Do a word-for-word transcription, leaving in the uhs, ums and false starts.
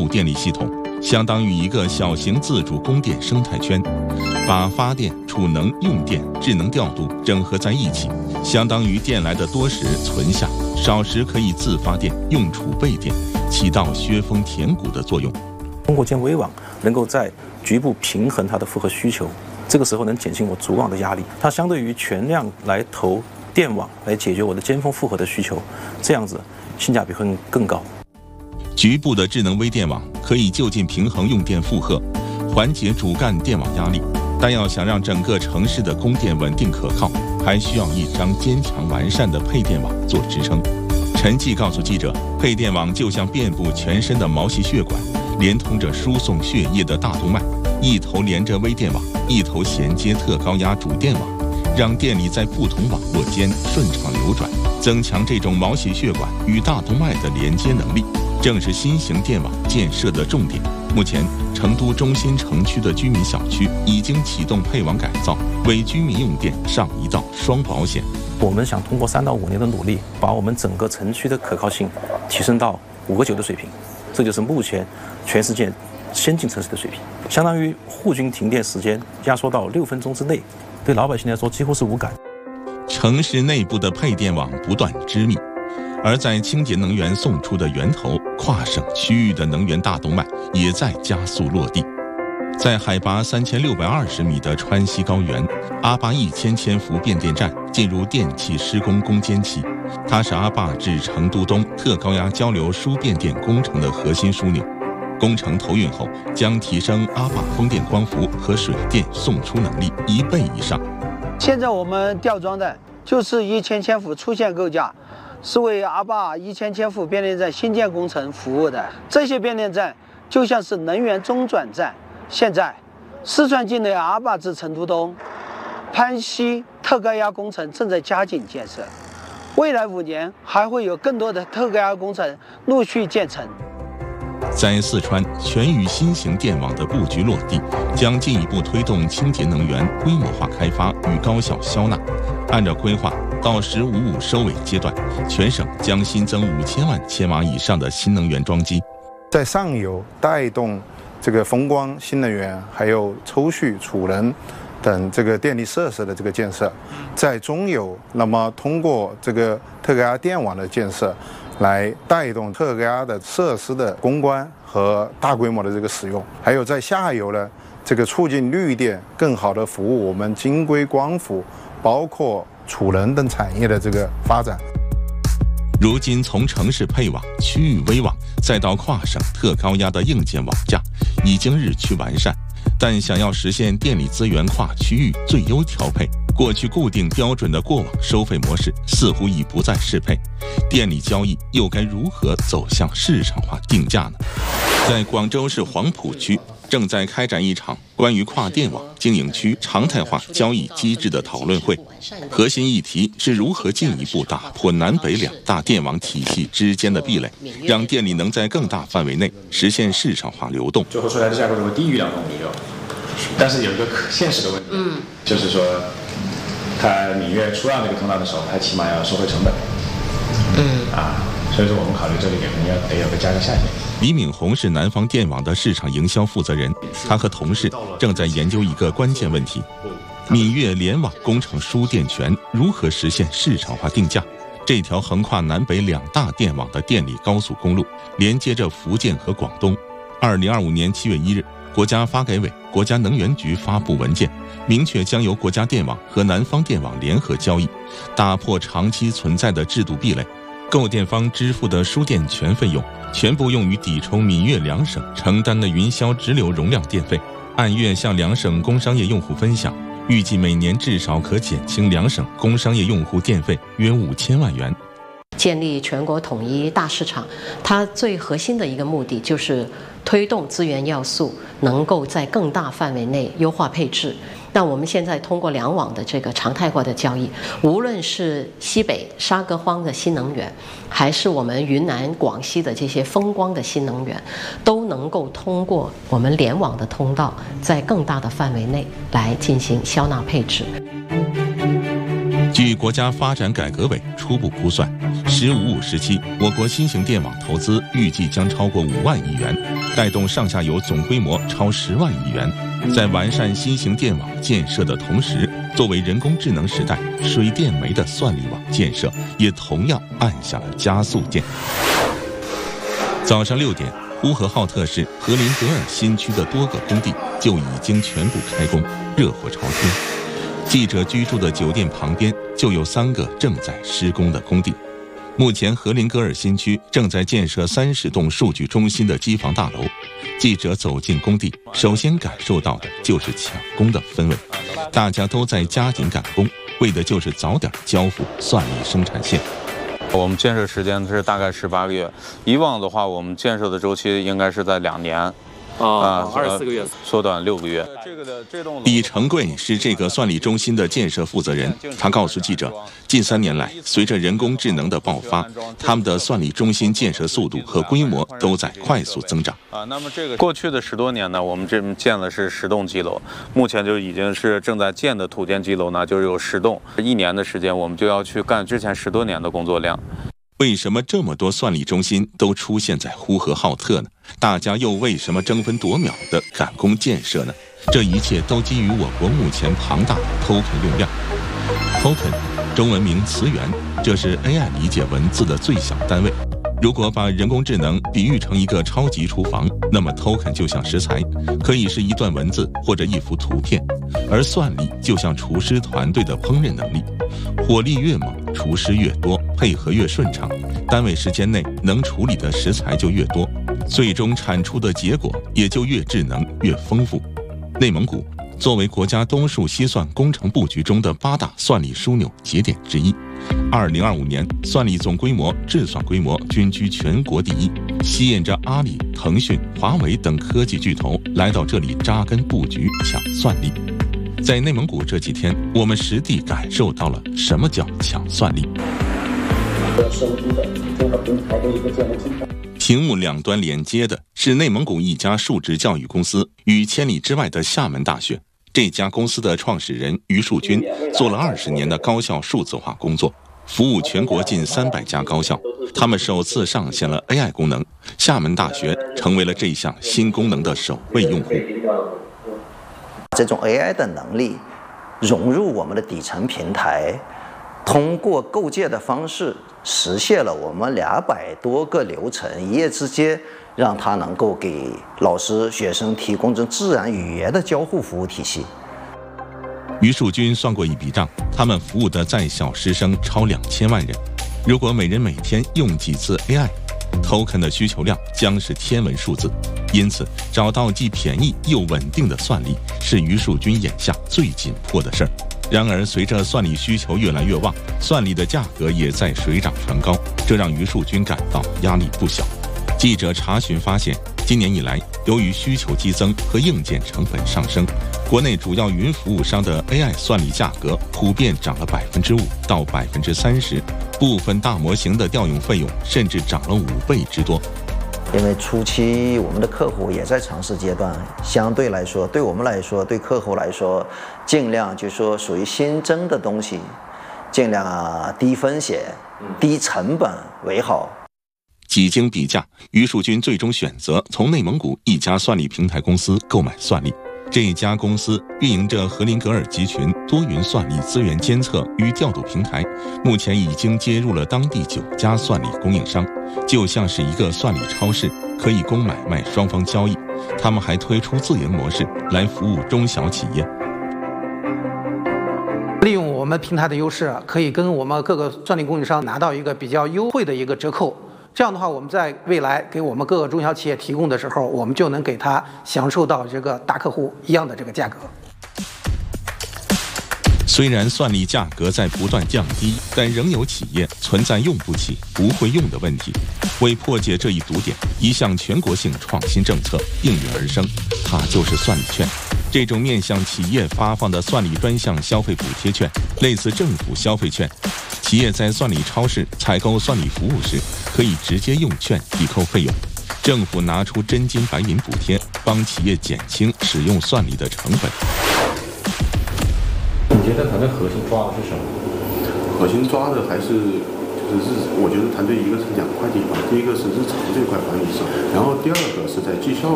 主电力系统，相当于一个小型自主供电生态圈，把发电、储能、用电、智能调度整合在一起，相当于电来的多时存下，少时可以自发电，用储备电，起到削峰填谷的作用。 通过建微网，能够在局部平衡它的负荷需求，这个时候能减轻我主网的压力。它相对于全量来投电网来解决我的尖峰负荷的需求，这样子性价比会更高。 局部的智能微电网可以就近平衡用电负荷，缓解主干电网压力，但要想让整个城市的供电稳定可靠，还需要一张坚强完善的配电网做支撑。陈继告诉记者，配电网就像遍布全身的毛细血管，连通着输送血液的大动脉，一头连着微电网，一头衔接特高压主电网，让电力在不同网络间顺畅流转，增强这种毛细血管与大动脉的连接能力，正是新型电网建设的重点。目前，成都中心城区的居民小区已经启动配网改造，为居民用电上一道双保险。 我们想通过三到五年的努力，把我们整个城区的可靠性提升到五个九的水平，这就是目前全世界先进城市的水平，相当于户均停电时间压缩到六分钟之内，对老百姓来说几乎是无感。 城市内部的配电网不断织密，而在清洁能源送出的源头，跨省区域的能源大动脉也在加速落地。在海拔三千六百二十米的川西高原，阿坝一千千伏变电站进入电气施工攻坚期，它是阿坝至成都东特高压交流输变电工程的核心枢纽。工程投运后，将提升阿坝风电光伏和水电送出能力一倍以上。 现在我们吊装的就是一千千伏出线构架，是为阿坝一千千伏变电站新建工程服务的。这些变电站就像是能源中转站。现在，四川境内阿坝至成都东、潘西特高压工程正在加紧建设，未来五年还会有更多的特高压工程陆续建成。 在四川，全域新型电网的布局落地，将进一步推动清洁能源规模化开发与高效消纳。按照规划，到“十五五”收尾阶段，全省将新增五千万千瓦以上的新能源装机， 在上游带动这个风光、新能源，还有抽蓄、储能等这个电力设施的这个建设，在中游，那么通过这个特高压电网的建设，来带动特高压的设施的攻关和大规模的这个使用，还有在下游呢，这个促进绿电更好的服务我们金硅光伏，包括储能等产业的这个发展。 如今，从城市配网、区域微网，再到跨省特高压的硬件网架，已经日趋完善。但想要实现电力资源跨区域最优调配，过去固定标准的过网收费模式似乎已不再适配。电力交易又该如何走向市场化定价呢？在广州市黄埔区，正在开展一场关于跨电网经营区常态化交易机制的讨论会，核心议题是如何进一步打破南北两大电网体系之间的壁垒，让电力能在更大范围内实现市场化流动。 最后出来的价格会低于两种米六，但是有一个可现实的问题，嗯，就是说，它你越出让这个通道的时候，它起码要收回成本，嗯啊，所以说我们考虑这里肯定要得有个价格下限。 李敏红是南方电网的市场营销负责人，他和同事正在研究一个关键问题：闽粤联网工程输电权如何实现市场化定价？这条横跨南北两大电网的电力高速公路，连接着福建和广东。二零二五年七月一日，国家发改委、国家能源局发布文件，明确将由国家电网和南方电网联合交易，打破长期存在的制度壁垒。购电方支付的输电权费用全部用于抵充闽粤两省承担的云霄直流容量电费，按月向两省工商业用户分享，预计每年至少可减轻两省工商业用户电费约五千万元。 建立全国统一大市场，它最核心的一个目的就是推动资源要素能够在更大范围内优化配置。那我们现在通过两网的这个常态化的交易，无论是西北沙戈荒的新能源，还是我们云南、广西的这些风光的新能源，都能够通过我们联网的通道，在更大的范围内来进行消纳配置。 据国家发展改革委初步估算，“十五五”时期，我国新型电网投资预计将超过五万亿元，带动上下游总规模超十万亿元。在完善新型电网建设的同时，作为人工智能时代水电煤的算力网建设也同样按下了加速键。早上六点，呼和浩特市和林格尔新区的多个工地就已经全部开工，热火朝天。记者居住的酒店旁边就有三个正在施工的工地。目前和林格尔新区正在建设三十栋数据中心的机房大楼。记者走进工地，首先感受到的就是抢工的氛围，大家都在加紧赶工，为的就是早点交付算力生产线。 我们建设时间是大概十八个月，以往的话，我们建设的周期应该是在两年。 啊，二十四个月， 缩短六个月。 这个的这栋李成贵是这个算力中心的建设负责人，他告诉记者，近三年来，随着人工智能的爆发，他们的算力中心建设速度和规模都在快速增长。 啊，那么这个过去的十多年呢，我们这建了是十栋基楼，目前就已经是正在建的土建基楼呢，就是有十栋，一年的时间我们就要去干之前十多年的工作量。 为什么这么多算力中心都出现在呼和浩特呢？大家又为什么争分夺秒地赶工建设呢？这一切都基于我国目前庞大的 token 用量。token 中文名词源，这是 A I 理解文字的最小单位。如果把人工智能比喻成一个超级厨房，那么 token 就像食材，可以是一段文字或者一幅图片，而算力就像厨师团队的烹饪能力。火力越猛，厨师越多，配合越顺畅，单位时间内能处理的食材就越多，最终产出的结果也就越智能越丰富。内蒙古作为国家东数西算工程布局中的八大算力枢纽节点之一，二零二五年算力总规模、制算规模均居全国第一，吸引着阿里、腾讯、华为等科技巨头来到这里扎根布局抢算力。在内蒙古这几天，我们实地感受到了什么叫抢算力。屏幕两端连接的是内蒙古一家数值教育公司与千里之外的厦门大学。这家公司的创始人于树军做了二十年的高校数字化工作，服务全国近三百家高校。他们首次上线了 A I 功能，厦门大学成为了这项新功能的首位用户。 这种 A I 的能力融入我们的底层平台，通过构建的方式实现了我们两百多个流程一夜之间，让它能够给老师学生提供这自然语言的交互服务体系。 于树军算过一笔账，他们服务的在校师生超两千万人，如果每人每天用几次 A I，token 的需求量将是天文数字，因此找到既便宜又稳定的算力是于树军眼下最紧迫的事儿。然而，随着算力需求越来越旺，算力的价格也在水涨船高，这让于树军感到压力不小。记者查询发现，今年以来，由于需求激增和硬件成本上升，国内主要云服务商的 A I 算力价格普遍涨了百分之五到百分之三十，部分大模型的调用费用甚至涨了五倍之多。 因为初期我们的客户也在尝试阶段，相对来说，对我们来说，对客户来说，尽量就说属于新增的东西，尽量低风险、低成本为好。 几经比价，于树军最终选择从内蒙古一家算力平台公司购买算力。这一家公司运营着和林格尔集群多云算力资源监测与调度平台，目前已经接入了当地九家算力供应商，就像是一个算力超市，可以供买卖双方交易。他们还推出自营模式来服务中小企业。 利用我们平台的优势，可以跟我们各个算力供应商拿到一个比较优惠的一个折扣。这样的话，我们在未来给我们各个中小企业提供的时候，我们就能给他享受到这个大客户一样的这个价格。 虽然算力价格在不断降低，但仍有企业存在用不起、不会用的问题。为破解这一堵点，一项全国性创新政策应运而生，它就是算力券。这种面向企业发放的算力专项消费补贴券，类似政府消费券。企业在算力超市采购算力服务时，可以直接用券抵扣费用，政府拿出真金白银补贴，帮企业减轻使用算力的成本。 你觉得它的核心抓的是什么？ 核心抓的还是就是日，我觉得团队一个是两块地方，第一个是日常这块管理上，然后第二个是在绩效